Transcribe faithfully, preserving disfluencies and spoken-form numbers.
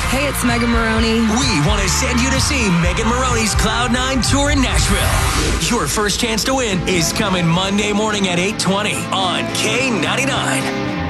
Hey, it's Megan Maroney. We want to send you to see Megan Maroney's Cloud nine Tour in Nashville. Your first chance to win is coming Monday morning at eight twenty on K ninety-nine.